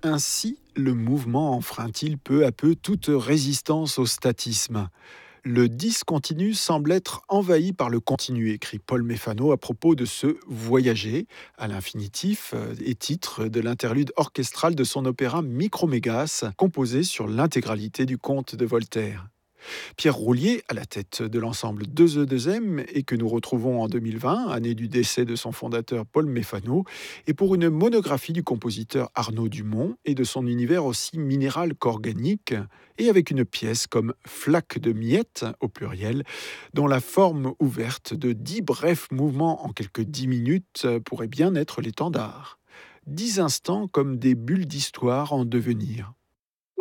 Ainsi, le mouvement enfreint-il peu à peu toute résistance au statisme. Le discontinu semble être envahi par le continu, écrit Paul Méfano à propos de ce voyager à l'infinitif et titre de l'interlude orchestral de son opéra Micromégas, composé sur l'intégralité du conte de Voltaire. Pierre Roulier, à la tête de l'ensemble 2E2M et que nous retrouvons en 2020, année du décès de son fondateur Paul Méfano, et pour une monographie du compositeur Arnaud Dumont et de son univers aussi minéral qu'organique, et avec une pièce comme Flaque de miettes, au pluriel, dont la forme ouverte de 10 brefs mouvements en quelques 10 minutes pourrait bien être l'étendard. 10 instants comme des bulles d'histoire en devenir.